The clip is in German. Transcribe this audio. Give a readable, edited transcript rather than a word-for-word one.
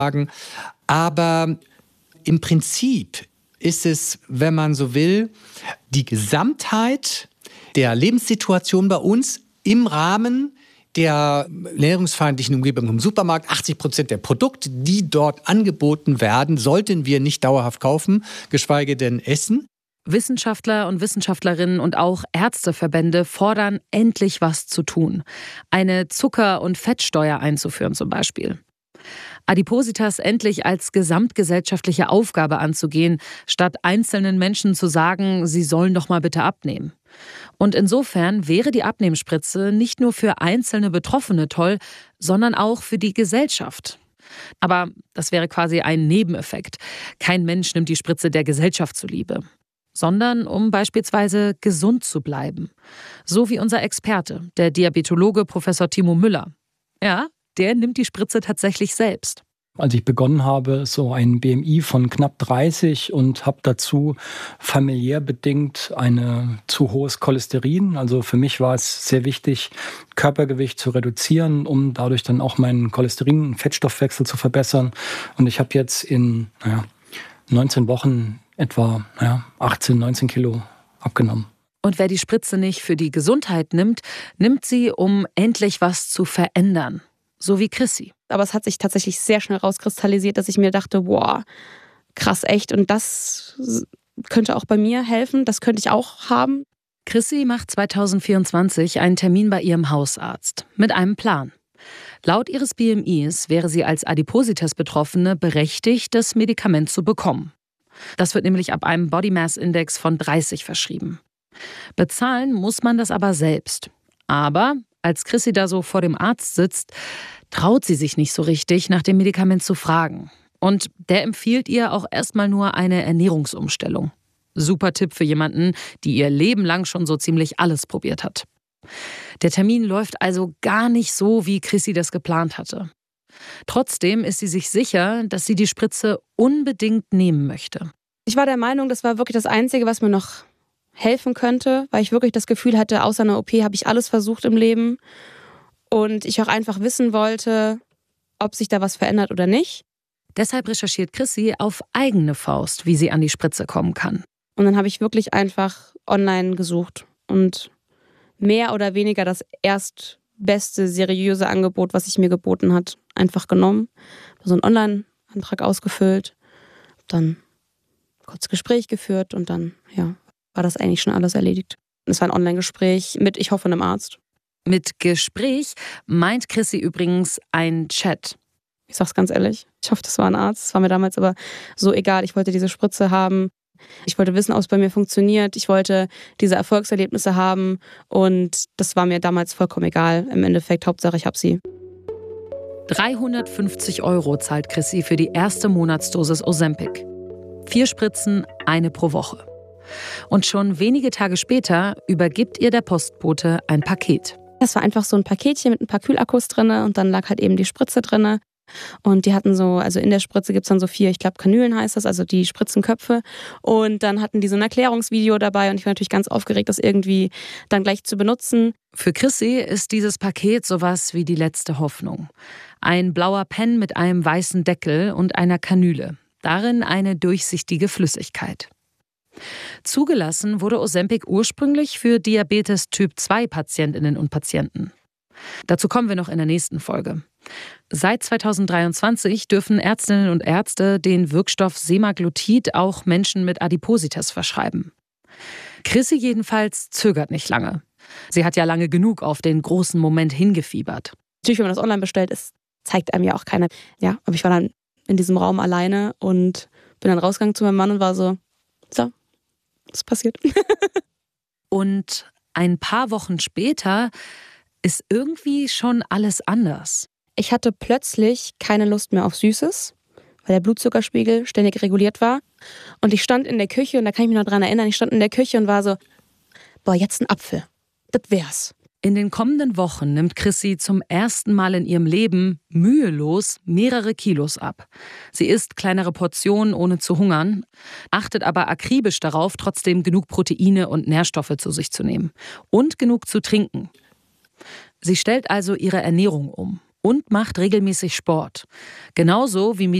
Aber im Prinzip ist es, wenn man so will, die Gesamtheit der Lebenssituation bei uns im Rahmen der ernährungsfeindlichen Umgebung im Supermarkt. 80% der Produkte, die dort angeboten werden, sollten wir nicht dauerhaft kaufen, geschweige denn essen. Wissenschaftler und Wissenschaftlerinnen und auch Ärzteverbände fordern, endlich was zu tun. Eine Zucker- und Fettsteuer einzuführen zum Beispiel. Adipositas endlich als gesamtgesellschaftliche Aufgabe anzugehen, statt einzelnen Menschen zu sagen, sie sollen doch mal bitte abnehmen. Und insofern wäre die Abnehmspritze nicht nur für einzelne Betroffene toll, sondern auch für die Gesellschaft. Aber das wäre quasi ein Nebeneffekt. Kein Mensch nimmt die Spritze der Gesellschaft zuliebe, sondern um beispielsweise gesund zu bleiben. So wie unser Experte, der Diabetologe Professor Timo Müller. Ja, der nimmt die Spritze tatsächlich selbst. Als ich begonnen habe, so ein BMI von knapp 30 und habe dazu familiär bedingt ein zu hohes Cholesterin. Also für mich war es sehr wichtig, Körpergewicht zu reduzieren, um dadurch dann auch meinen Cholesterin- und Fettstoffwechsel zu verbessern. Und ich habe jetzt in 19 Wochen etwa 18, 19 Kilo abgenommen. Und wer die Spritze nicht für die Gesundheit nimmt, nimmt sie, um endlich was zu verändern. So wie Chrissy. Aber es hat sich tatsächlich sehr schnell rauskristallisiert, dass ich mir dachte, boah, krass, echt. Und das könnte auch bei mir helfen, das könnte ich auch haben. Chrissy macht 2024 einen Termin bei ihrem Hausarzt mit einem Plan. Laut ihres BMIs wäre sie als Adipositas-Betroffene berechtigt, das Medikament zu bekommen. Das wird nämlich ab einem Body Mass Index von 30 verschrieben. Bezahlen muss man das aber selbst. Aber als Chrissy da so vor dem Arzt sitzt, traut sie sich nicht so richtig, nach dem Medikament zu fragen. Und der empfiehlt ihr auch erstmal nur eine Ernährungsumstellung. Super Tipp für jemanden, die ihr Leben lang schon so ziemlich alles probiert hat. Der Termin läuft also gar nicht so, wie Chrissy das geplant hatte. Trotzdem ist sie sich sicher, dass sie die Spritze unbedingt nehmen möchte. Ich war der Meinung, das war wirklich das Einzige, was mir noch helfen könnte, weil ich wirklich das Gefühl hatte, außer einer OP habe ich alles versucht im Leben und ich auch einfach wissen wollte, ob sich da was verändert oder nicht. Deshalb recherchiert Chrissy auf eigene Faust, wie sie an die Spritze kommen kann. Und dann habe ich wirklich einfach online gesucht und mehr oder weniger das erstbeste, seriöse Angebot, was sich mir geboten hat, einfach genommen. So einen Online-Antrag ausgefüllt, dann kurz Gespräch geführt und dann, war das eigentlich schon alles erledigt. Es war ein Online-Gespräch mit, ich hoffe, einem Arzt. Mit Gespräch meint Chrissy übrigens ein Chat. Ich sag's ganz ehrlich, ich hoffe, das war ein Arzt. Es war mir damals aber so egal. Ich wollte diese Spritze haben. Ich wollte wissen, ob es bei mir funktioniert. Ich wollte diese Erfolgserlebnisse haben. Und das war mir damals vollkommen egal. Im Endeffekt, Hauptsache, ich habe sie. 350 € zahlt Chrissy für die erste Monatsdosis Ozempic. 4 Spritzen, eine pro Woche. Und schon wenige Tage später übergibt ihr der Postbote ein Paket. Das war einfach so ein Paketchen mit ein paar Kühlakkus drin und dann lag halt eben die Spritze drin. Und die hatten so, also in der Spritze gibt es dann so 4, ich glaube Kanülen heißt das, also die Spritzenköpfe. Und dann hatten die so ein Erklärungsvideo dabei und ich war natürlich ganz aufgeregt, das irgendwie dann gleich zu benutzen. Für Chrissy ist dieses Paket sowas wie die letzte Hoffnung. Ein blauer Pen mit einem weißen Deckel und einer Kanüle. Darin eine durchsichtige Flüssigkeit. Zugelassen wurde Ozempic ursprünglich für Diabetes-Typ-2-Patientinnen und Patienten. Dazu kommen wir noch in der nächsten Folge. Seit 2023 dürfen Ärztinnen und Ärzte den Wirkstoff Semaglutid auch Menschen mit Adipositas verschreiben. Chrissy jedenfalls zögert nicht lange. Sie hat ja lange genug auf den großen Moment hingefiebert. Natürlich, wenn man das online bestellt, zeigt einem ja auch keiner. Ja, aber ich war dann in diesem Raum alleine und bin dann rausgegangen zu meinem Mann und war so, was passiert? Und ein paar Wochen später ist irgendwie schon alles anders. Ich hatte plötzlich keine Lust mehr auf Süßes, weil der Blutzuckerspiegel ständig reguliert war. Und ich stand in der Küche, und da kann ich mich noch dran erinnern, ich stand in der Küche und war so, boah, jetzt ein Apfel, das wär's. In den kommenden Wochen nimmt Chrissy zum ersten Mal in ihrem Leben mühelos mehrere Kilos ab. Sie isst kleinere Portionen, ohne zu hungern, achtet aber akribisch darauf, trotzdem genug Proteine und Nährstoffe zu sich zu nehmen und genug zu trinken. Sie stellt also ihre Ernährung um und macht regelmäßig Sport. Genauso wie